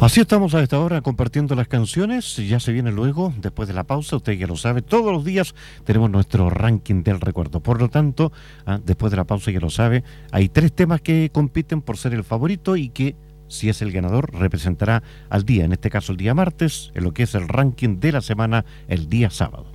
Así estamos a esta hora compartiendo las canciones. Ya se viene luego, después de la pausa, usted ya lo sabe, todos los días tenemos nuestro ranking del recuerdo. Por lo tanto, después de la pausa ya lo sabe, hay 3 temas que compiten por ser el favorito y que, si es el ganador, representará al día, en este caso el día martes, en lo que es el ranking de la semana, el día sábado.